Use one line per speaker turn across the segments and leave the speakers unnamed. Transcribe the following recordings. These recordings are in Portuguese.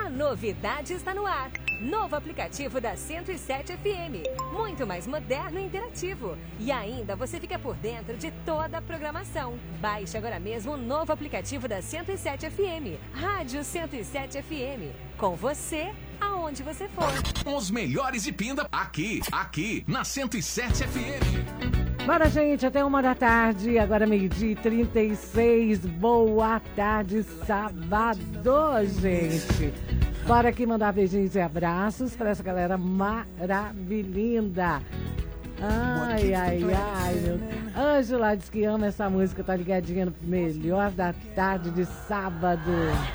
A novidade está no ar. Novo aplicativo da 107 FM. Muito mais moderno e interativo. E ainda você fica por dentro de toda a programação. Baixe agora mesmo o novo aplicativo da 107 FM. Rádio 107 FM. Com você, aonde você for.
Os melhores de Pinda, aqui na 107 FM.
Bora, gente, até 1h da tarde, agora 12h36. Boa tarde, sábado, gente. Bora aqui mandar beijinhos e abraços para essa galera maravilhinda. Ai, meu. Ângela diz que ama essa música, tá ligadinha no melhor da tarde de sábado.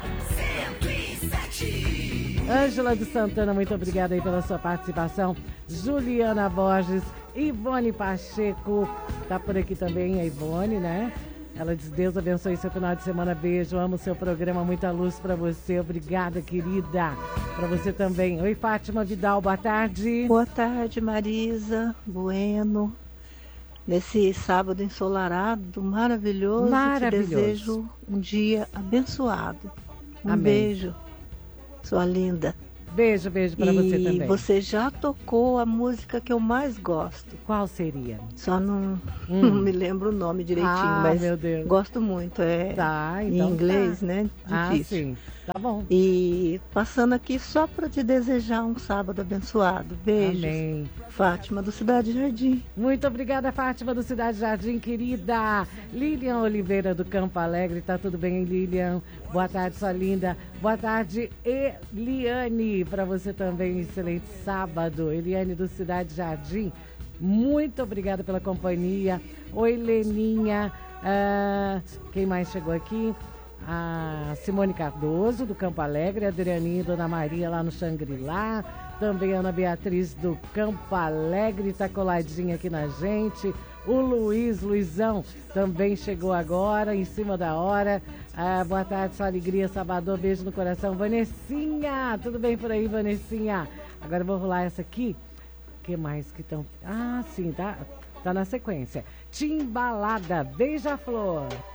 107. Ângela de Santana, muito obrigada aí pela sua participação. Juliana Borges, Ivone Pacheco, tá por aqui também a Ivone, né? Ela diz, Deus abençoe seu final de semana, beijo, amo seu programa, muita luz pra você, obrigada, querida, pra você também. Oi, Fátima Vidal, boa tarde.
Boa tarde, Marisa Bueno, nesse sábado ensolarado, maravilhoso, te desejo um dia abençoado,
Amém.
Beijo, sua linda.
Beijo pra você também.
E você já tocou a música que eu mais gosto.
Qual seria?
Só não me lembro o nome direitinho, mas
meu Deus.
Gosto muito.
Tá, então
em inglês,
tá.
né? Difícil.
Sim. Tá bom.
E passando aqui só para te desejar um sábado abençoado. Beijos.
Amém.
Fátima do Cidade Jardim.
Muito obrigada, Fátima do Cidade Jardim, querida. Lilian Oliveira do Campo Alegre, tá tudo bem, hein, Lilian? Boa tarde, sua linda. Boa tarde, Eliane, para você também, excelente sábado. Eliane do Cidade Jardim, muito obrigada pela companhia. Oi, Leninha. Quem mais chegou aqui? A Simone Cardoso, do Campo Alegre, a Adrianinha e Dona Maria lá no Xangri-Lá, também a Ana Beatriz do Campo Alegre, tá coladinha aqui na gente, o Luizão, também chegou agora, em cima da hora. Boa tarde, sua alegria, Sabadão, beijo no coração. Vanessinha, tudo bem por aí, Vanessinha? Agora eu vou rolar essa aqui, o que mais que estão... sim, tá na sequência. Timbalada, Beija-Flor.